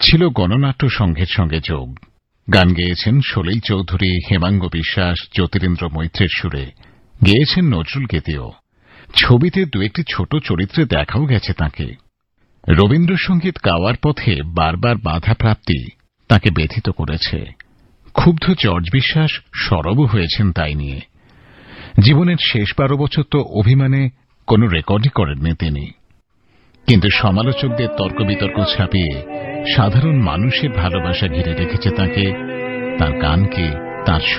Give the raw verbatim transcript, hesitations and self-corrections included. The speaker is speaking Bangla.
ছিল গণনাট্য সংঘের সঙ্গে যোগ। গান গেয়েছেন সলিল চৌধুরী, হেমাঙ্গ বিশ্বাস, জ্যোতিরিন্দ্র মৈত্রের সুরে। গেয়েছেন নজরুল গীতিও। ছবিতে দু একটি ছোট চরিত্রে দেখাও গেছে তাঁকে। রবীন্দ্রসঙ্গীত গাওয়ার পথে বারবার বাধাপ্রাপ্তি তাঁকে ব্যথিত করেছে। ক্ষুব্ধ জর্জ বিশ্বাস সরবও হয়েছেন তাই নিয়ে। জীবনের শেষ বারো বছর তো অভিমানে কোনো রেকর্ডই করেননি তিনি। কিন্তু সমালোচকদের তর্ক বিতর্ক ছাপিয়ে সাধারণ মানুষের ভালোবাসা ঘিরে রেখেছে তাঁকে, তাঁর গানকে, তাঁর